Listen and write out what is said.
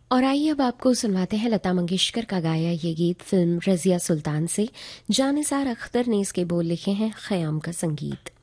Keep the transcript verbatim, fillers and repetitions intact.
और आइए अब आपको सुनवाते हैं लता मंगेशकर का गाया ये गीत फिल्म रजिया सुल्तान से। जानिसार अख्तर ने इसके बोल लिखे हैं, ख़याम का संगीत।